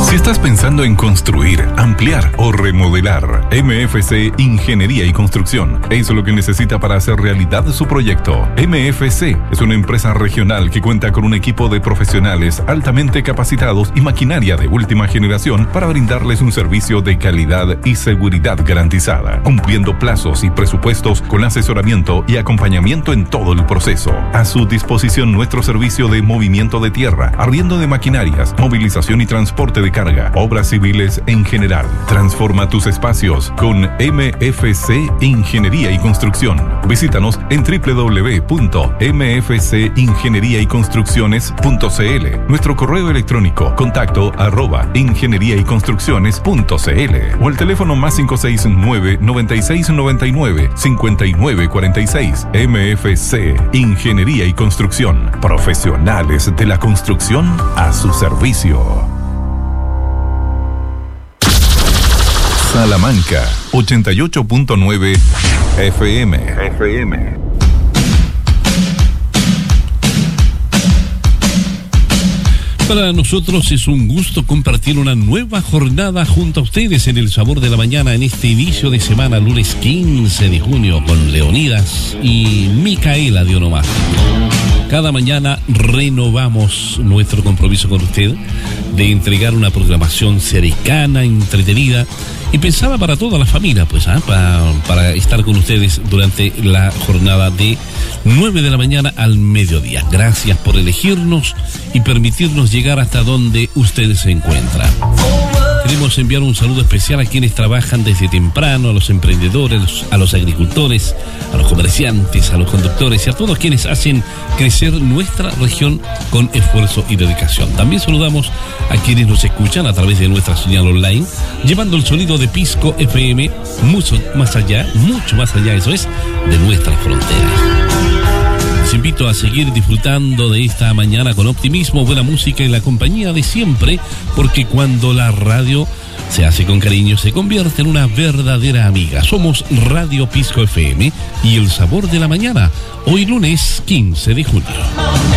Si estás pensando en construir, ampliar o remodelar, MFC Ingeniería y Construcción es lo que necesita para hacer realidad su proyecto. MFC es una empresa regional que cuenta con un equipo de profesionales altamente capacitados y maquinaria de última generación para brindarles un servicio de calidad y seguridad garantizada, cumpliendo plazos y presupuestos con asesoramiento y acompañamiento en todo el proceso. A su disposición nuestro servicio de movimiento de tierra, arriendo de maquinarias, movilización y transporte de carga, obras civiles en general. Transforma tus espacios con MFC Ingeniería y Construcción. Visítanos en www.mfcingenieriayconstrucciones.cl. Nuestro correo electrónico contacto@ingenieriayconstrucciones.cl o el teléfono +569 9699 5946. MFC Ingeniería y Construcción. Profesionales de la construcción a su servicio. Salamanca 88.9 FM. Para nosotros es un gusto compartir una nueva jornada junto a ustedes en El Sabor de la Mañana en este inicio de semana, lunes 15 de junio, con Leonidas y Micaela de Onomástico. Cada mañana renovamos nuestro compromiso con usted de entregar una programación cercana, entretenida y pensada para toda la familia, para estar con ustedes durante la jornada de 9 de la mañana al mediodía. Gracias por elegirnos y permitirnos llegar hasta donde usted se encuentra. Queremos enviar un saludo especial a quienes trabajan desde temprano, a los emprendedores, a los agricultores, a los comerciantes, a los conductores y a todos quienes hacen crecer nuestra región con esfuerzo y dedicación. También saludamos a quienes nos escuchan a través de nuestra señal online, llevando el sonido de Pisco FM mucho más allá, eso es, de nuestras fronteras. Les invito a seguir disfrutando de esta mañana con optimismo, buena música y la compañía de siempre, porque cuando la radio se hace con cariño se convierte en una verdadera amiga. Somos Radio Pisco FM y El Sabor de la Mañana, hoy lunes 15 de junio.